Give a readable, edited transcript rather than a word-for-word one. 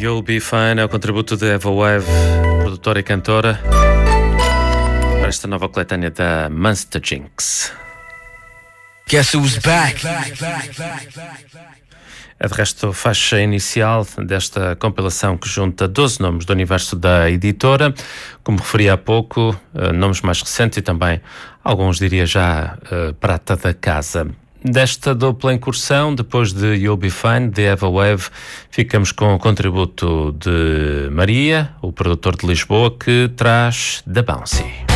You'll Be Fine é o contributo de Eva Wave, produtora e cantora, para esta nova coletânea da Monster Jinx. Guess who's back? É de resto a faixa inicial desta compilação que junta 12 nomes do universo da editora, como referi há pouco, nomes mais recentes e também alguns, diria já, prata da casa. Desta dupla incursão, depois de You'll Be Fine, de Eva Wave, ficamos com o contributo de Maria, o produtor de Lisboa, que traz The Bouncy.